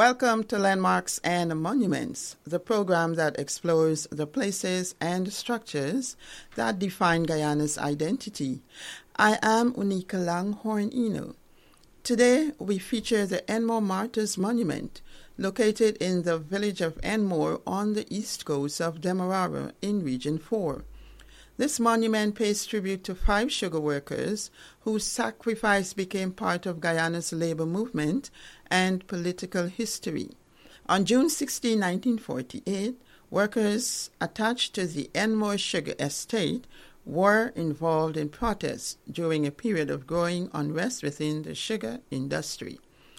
Welcome to Landmarks and Monuments, the program that explores the places and structures that define Guyana's identity. I am Unika Langhorn Eno. Today, we feature the Enmore Martyrs Monument, located in the village of Enmore on the east coast of Demerara in Region 4. This monument pays tribute to 5 sugar workers whose sacrifice became part of Guyana's labor movement and political history. On June 16, 1948, workers attached to the Enmore Sugar Estate were involved in protests during a period of growing unrest within the sugar industry.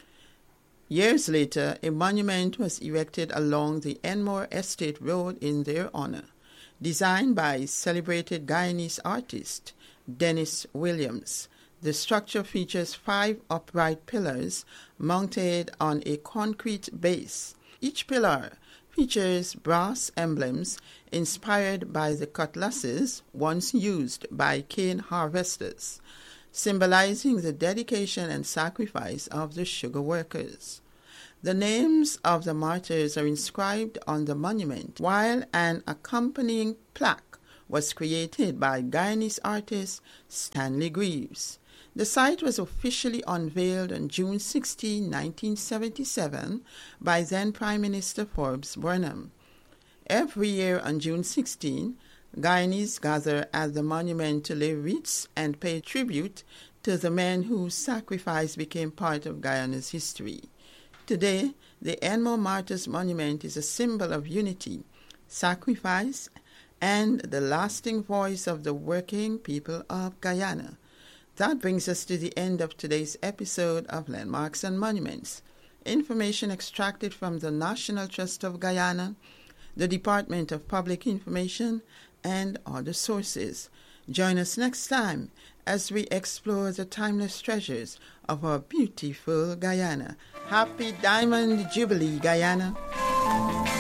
Years later, a monument was erected along the Enmore Estate Road in their honor, designed by celebrated Guyanese artist Dennis Williams. The structure features 5 upright pillars mounted on a concrete base. Each pillar features brass emblems inspired by the cutlasses once used by cane harvesters, symbolizing the dedication and sacrifice of the sugar workers. The names of the martyrs are inscribed on the monument, while an accompanying plaque was created by Guyanese artist Stanley Greaves. The site was officially unveiled on June 16, 1977, by then Prime Minister Forbes Burnham. Every year on June 16, Guyanese gather at the monument to lay wreaths and pay tribute to the men whose sacrifice became part of Guyana's history. Today, the Enmore Martyrs Monument is a symbol of unity, sacrifice, and the lasting voice of the working people of Guyana. That brings us to the end of today's episode of Landmarks and Monuments. Information extracted from the National Trust of Guyana, the Department of Public Information, and other sources. Join us next time as we explore the timeless treasures of our beautiful Guyana. Happy Diamond Jubilee, Guyana!